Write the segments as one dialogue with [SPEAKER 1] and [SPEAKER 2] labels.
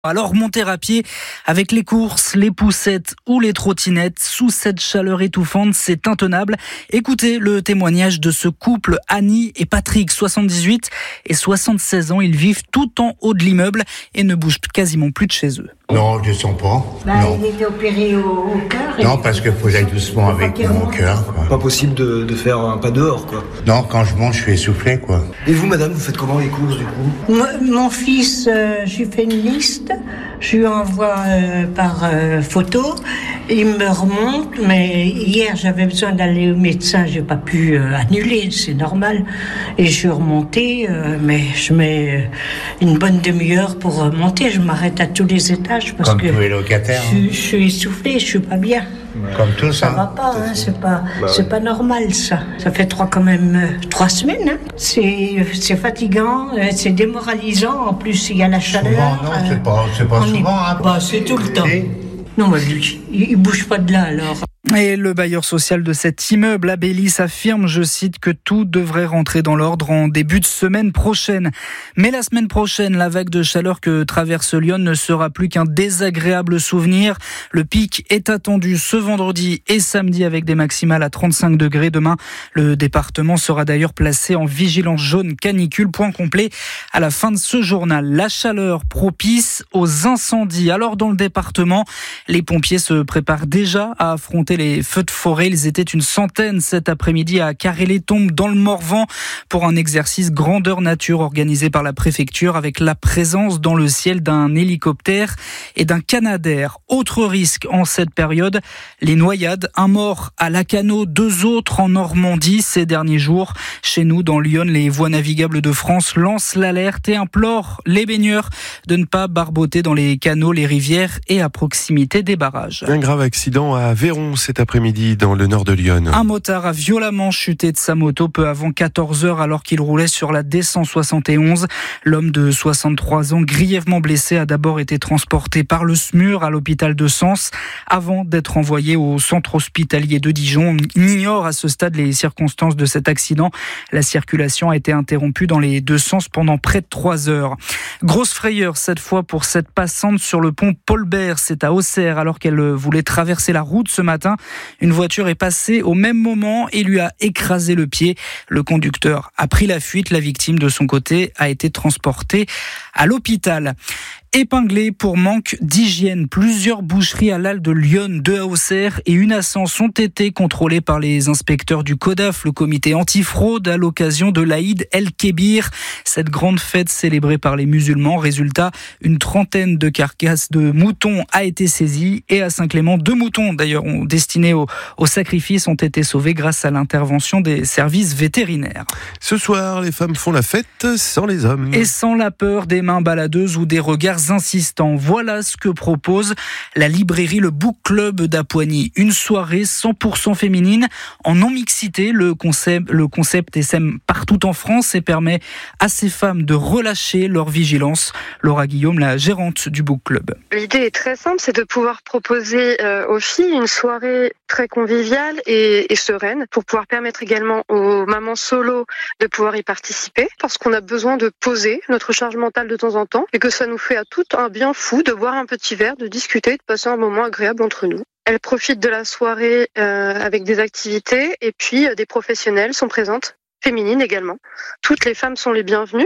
[SPEAKER 1] Alors montez à pied avec les courses, les poussettes ou les trottinettes. Sous cette chaleur étouffante, c'est intenable. Écoutez le témoignage de ce couple, Annie et Patrick, 78 et 76 ans. Ils vivent tout en haut de l'immeuble et ne bougent quasiment plus de chez eux.
[SPEAKER 2] Non, je ne sens pas. Non.
[SPEAKER 3] Il était opéré au cœur.
[SPEAKER 2] Non, parce qu'il faut que j'aille doucement avec mon cœur.
[SPEAKER 4] Pas possible de faire un pas dehors, quoi.
[SPEAKER 2] Non, quand je monte, je suis essoufflé, quoi.
[SPEAKER 4] Et vous, madame, vous faites comment les courses, du coup ?
[SPEAKER 3] Mon fils, j'ai fait une liste. Je lui envoie par photo. Il me remonte, mais hier, j'avais besoin d'aller au médecin. J'ai pas pu annuler, c'est normal. Et je suis remontée, mais je mets une bonne demi-heure pour remonter. Je m'arrête à tous les étages parce
[SPEAKER 2] comme
[SPEAKER 3] que
[SPEAKER 2] tous les locataires.
[SPEAKER 3] Je suis essoufflée, je suis pas bien.
[SPEAKER 2] Ouais. Comme tout ça.
[SPEAKER 3] Ça va pas, hein, c'est pas normal ça. Ça fait 3 semaines. Hein. C'est fatigant, c'est démoralisant. En plus, il y a la chaleur.
[SPEAKER 2] Souvent, non, c'est pas souvent. Hein.
[SPEAKER 3] C'est tout le temps. Non, mais lui, il bouge pas de là alors.
[SPEAKER 1] Et le bailleur social de cet immeuble à Bélis affirme, je cite, que tout devrait rentrer dans l'ordre en début de semaine prochaine. Mais la semaine prochaine, la vague de chaleur que traverse Lyon ne sera plus qu'un désagréable souvenir. Le pic est attendu ce vendredi et samedi avec des maximales à 35 degrés. Demain, le département sera d'ailleurs placé en vigilance jaune canicule. Point complet à la fin de ce journal. La chaleur propice aux incendies. Alors dans le département, les pompiers se préparent déjà à affronter les feux de forêt. Ils étaient une centaine cet après-midi à Carré-les-Tombes dans le Morvan pour un exercice grandeur nature organisé par la préfecture avec la présence dans le ciel d'un hélicoptère et d'un canadair. Autre risque en cette période, les noyades. Un mort à Lacanau, 2 autres en Normandie ces derniers jours. Chez nous, dans Lyon, les voies navigables de France lancent l'alerte et implorent les baigneurs de ne pas barboter dans les canaux, les rivières et à proximité des barrages.
[SPEAKER 5] Un grave accident à Véron cet après-midi dans le nord de Lyon.
[SPEAKER 1] Un motard a violemment chuté de sa moto peu avant 14h alors qu'il roulait sur la D171. L'homme de 63 ans, grièvement blessé, a d'abord été transporté par le SMUR à l'hôpital de Sens avant d'être envoyé au centre hospitalier de Dijon. On ignore à ce stade les circonstances de cet accident. La circulation a été interrompue dans les deux sens pendant près de 3 heures. Grosse frayeur cette fois pour cette passante sur le pont Paul Bert. C'est à Auxerre alors qu'elle voulait traverser la route ce matin. Une voiture est passée au même moment et lui a écrasé le pied. Le conducteur a pris la fuite. La victime, de son côté, a été transportée à l'hôpital. Épinglé pour manque d'hygiène. Plusieurs boucheries à l'Halle de Lyon, 2 à Auxerre et une à Sens ont été contrôlées par les inspecteurs du CODAF, le comité antifraude, à l'occasion de l'Aïd El-Kébir, cette grande fête célébrée par les musulmans. Résultat, une trentaine de carcasses de moutons a été saisie et à Saint-Clément, 2 moutons d'ailleurs destinés au sacrifice ont été sauvés grâce à l'intervention des services vétérinaires.
[SPEAKER 5] Ce soir, les femmes font la fête sans les hommes.
[SPEAKER 1] Et sans la peur des mains baladeuses ou des regards insistants. Voilà ce que propose la librairie Le Book Club d'Apoigny. Une soirée 100% féminine en non-mixité. Le concept essaime partout en France et permet à ces femmes de relâcher leur vigilance. Laura Guillaume, la gérante du Book Club.
[SPEAKER 6] L'idée est très simple, c'est de pouvoir proposer aux filles une soirée très conviviale et sereine pour pouvoir permettre également aux mamans solo de pouvoir y participer parce qu'on a besoin de poser notre charge mentale de temps en temps et que ça nous fait à tout un bien fou de boire un petit verre, de discuter, de passer un moment agréable entre nous. Elles profitent de la soirée avec des activités et puis des professionnels sont présentes. Féminines également. Toutes les femmes sont les bienvenues.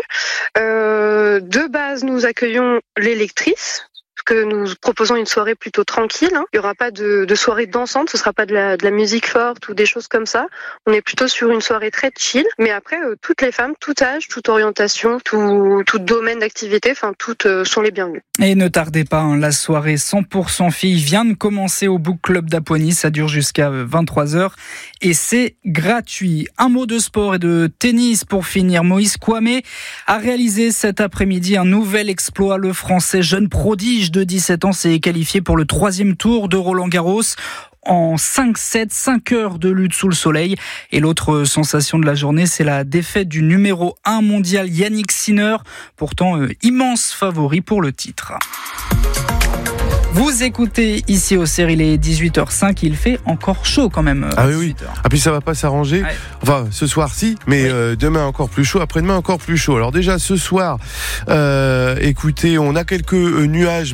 [SPEAKER 6] De base, nous accueillons les lectrices, que nous proposons une soirée plutôt tranquille. Il n'y aura pas de soirée dansante, ce ne sera pas de la musique forte ou des choses comme ça. On est plutôt sur une soirée très chill. Mais après, toutes les femmes, tout âge, toute orientation, tout domaine d'activité, toutes sont les bienvenues.
[SPEAKER 1] Et ne tardez pas, la soirée 100% filles vient de commencer au Book Club d'Apoigny. Ça dure jusqu'à 23h et c'est gratuit. Un mot de sport et de tennis pour finir. Moïse Kouamé a réalisé cet après-midi un nouvel exploit. Le Français jeune prodige de 17 ans s'est qualifié pour le 3e tour de Roland-Garros en 5-7, 5 heures de lutte sous le soleil. Et l'autre sensation de la journée, c'est la défaite du numéro 1 mondial Yannick Sinner, pourtant immense favori pour le titre. Vous écoutez ici au série les 18h05, il fait encore chaud quand même.
[SPEAKER 5] Ah oui. Ah puis ça va pas s'arranger.
[SPEAKER 1] Ouais.
[SPEAKER 5] Enfin, ce soir si, mais demain encore plus chaud, après-demain encore plus chaud. Alors déjà ce soir, écoutez, on a quelques nuages.